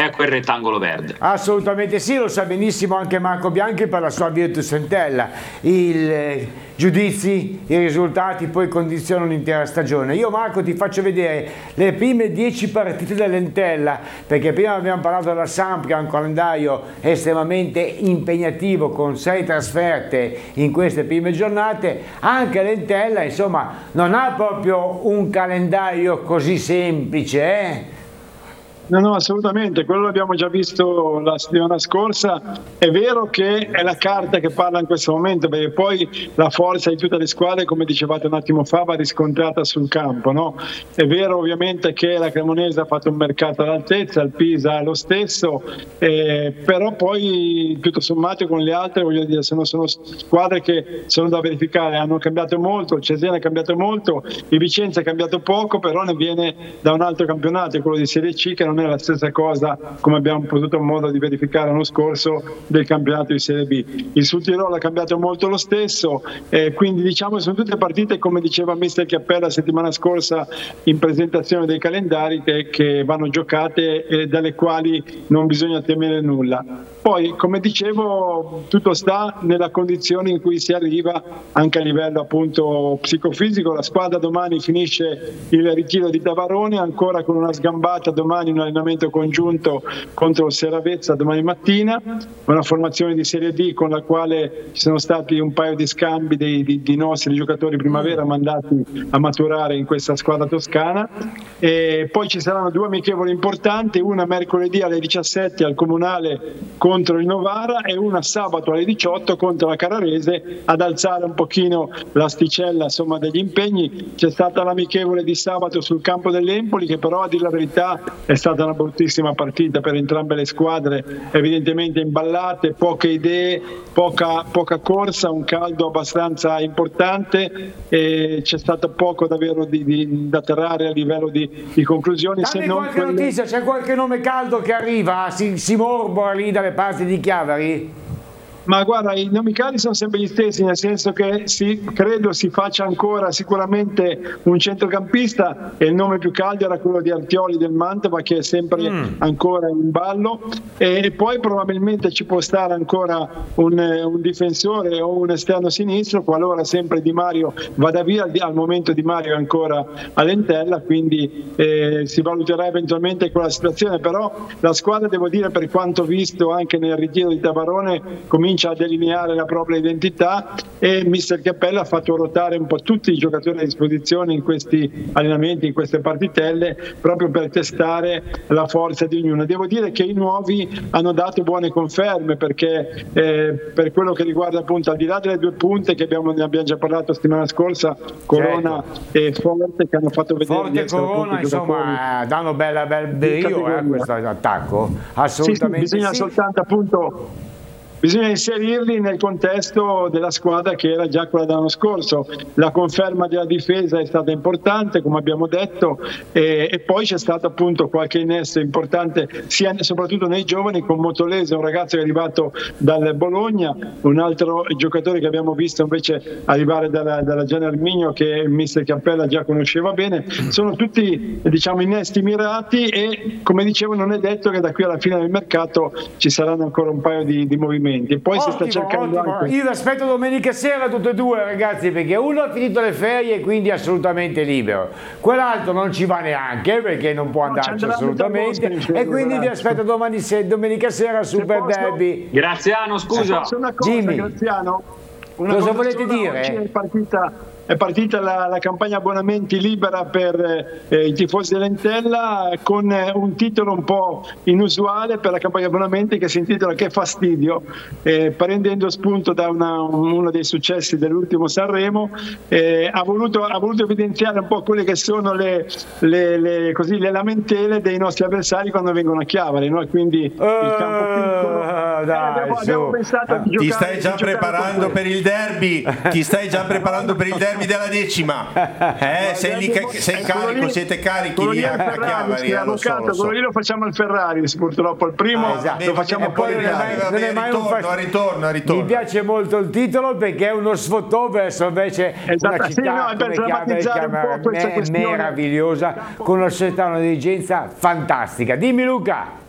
è quel rettangolo verde. Assolutamente sì, lo sa benissimo anche Marco Bianchi per la sua Virtus Entella. I giudizi, i risultati poi condizionano l'intera stagione. Io Marco ti faccio vedere le prime 10 partite dell'Entella, perché prima abbiamo parlato della Samp, che ha un calendario estremamente impegnativo con 6 trasferte in queste prime giornate. Anche l'Entella insomma non ha proprio un calendario così semplice, No, assolutamente, quello l'abbiamo già visto la settimana scorsa. È vero che è la carta che parla in questo momento, perché poi la forza di tutte le squadre, come dicevate un attimo fa, va riscontrata sul campo, no? È vero ovviamente che la Cremonese ha fatto un mercato all'altezza, il Pisa lo stesso, però poi tutto sommato con le altre, voglio dire, sono squadre che sono da verificare, hanno cambiato molto, il Cesena ha cambiato molto, il Vicenza ha cambiato poco, però ne viene da un altro campionato, quello di Serie C, che non è la stessa cosa, come abbiamo potuto modo di verificare l'anno scorso, del campionato di Serie B. Il Sud Tirolo ha cambiato molto lo stesso, quindi diciamo sono tutte partite, come diceva mister Chiappella la settimana scorsa in presentazione dei calendari, che vanno giocate e dalle quali non bisogna temere nulla. Poi, come dicevo, tutto sta nella condizione in cui si arriva anche a livello appunto psicofisico. La squadra domani finisce il ritiro di Tavarone, ancora con una sgambata domani, un allenamento congiunto contro il Seravezza domani mattina, una formazione di Serie D con la quale ci sono stati un paio di scambi di nostri giocatori primavera mandati a maturare in questa squadra toscana. E poi ci saranno 2 amichevoli importanti, una mercoledì alle 17 al Comunale contro il Novara e una sabato alle 18 contro la Carrarese, ad alzare un pochino l'asticella insomma degli impegni. C'è stata l'amichevole di sabato sul campo dell'Empoli, che però a dire la verità è stata una bruttissima partita per entrambe le squadre, evidentemente imballate, poche idee, poca corsa, un caldo abbastanza importante e c'è stato poco davvero da tirare a livello di conclusioni. Dammi qualche notizia, c'è qualche nome caldo che arriva, si morbora lì dalle parti di Chiavari? Ma guarda, i nomi caldi sono sempre gli stessi, nel senso che credo si faccia ancora sicuramente un centrocampista, e il nome più caldo era quello di Artioli del Mantova, che è sempre ancora in ballo, e poi probabilmente ci può stare ancora un difensore o un esterno sinistro, qualora sempre Di Mario vada via. Al momento Di Mario è ancora all'Entella, quindi si valuterà eventualmente quella situazione. Però la squadra, devo dire, per quanto visto anche nel ritiro di Tavarone, comincia a delineare la propria identità, e mister Chiappella ha fatto ruotare un po' tutti i giocatori a disposizione in questi allenamenti, in queste partitelle, proprio per testare la forza di ognuno. Devo dire che i nuovi hanno dato buone conferme, perché per quello che riguarda appunto, al di là delle 2 punte che ne abbiamo già parlato settimana scorsa, Corona e Forte, che hanno fatto vedere Forte e Corona insomma danno bel brio a questo attacco, assolutamente sì, bisogna soltanto appunto bisogna inserirli nel contesto della squadra che era già quella dell'anno scorso. La conferma della difesa è stata importante, come abbiamo detto, e poi c'è stato appunto qualche innesto importante soprattutto nei giovani, con Motolese, un ragazzo che è arrivato dal Bologna, un altro giocatore che abbiamo visto invece arrivare dalla Gian Erminio, che il mister Cappella già conosceva bene. Sono tutti innesti mirati, e come dicevo non è detto che da qui alla fine del mercato ci saranno ancora un paio di movimenti. E poi si sta cercando anche... Io vi aspetto domenica sera tutte e 2, ragazzi, perché uno ha finito le ferie e quindi è assolutamente libero, quell'altro non ci va neanche perché non può andarci assolutamente, e quindi vi aspetto domenica sera Super Derby. Graziano, scusa, Jimmy, Graziano, cosa volete dire? È partita la campagna abbonamenti libera per i tifosi dell'Entella, con un titolo un po' inusuale per la campagna abbonamenti, che si intitola Che fastidio, prendendo spunto da uno dei successi dell'ultimo Sanremo. Ha voluto evidenziare un po' quelle che sono le lamentele dei nostri avversari quando vengono a Chiavari, no? Quindi il campo piccolo. Abbiamo pensato di ti stai già preparando per il derby, della 10ª, sei carico, siete carichi lì a Chiavari, lo so. Quello lì lo facciamo al Ferrari, purtroppo il primo lo facciamo poi a ritorno. Mi piace molto il titolo, perché è uno sfottò verso invece una città per drammatizzare un po' questa questione meravigliosa, con una società, una dirigenza fantastica. Dimmi Luca.